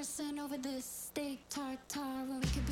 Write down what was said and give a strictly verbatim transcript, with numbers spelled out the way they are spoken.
fussing over this steak tartare when we could